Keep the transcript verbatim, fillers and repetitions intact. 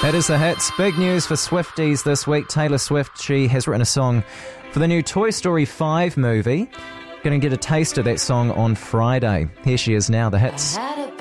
That is the hits. Big news for Swifties this week. Taylor Swift, she has written a song for the new Toy Story five movie. Going to get a taste of that song on Friday. Here she is now, the hits.